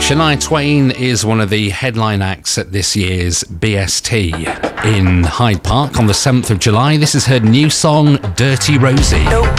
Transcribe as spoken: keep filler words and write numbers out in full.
Shania Twain is one of the headline acts at this year's B S T in Hyde Park on the seventh of July. This is her new song, Dirty Rosie. Nope.